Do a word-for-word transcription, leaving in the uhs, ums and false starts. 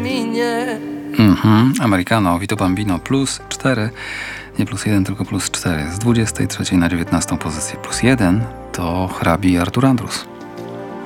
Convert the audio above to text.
minie. Mhm, Americano, Vito Bambino plus cztery, nie plus jeden, tylko plus cztery. Z dwudziestej trzeciej na dziewiętnastą pozycję plus jeden to hrabi Artur Andrus.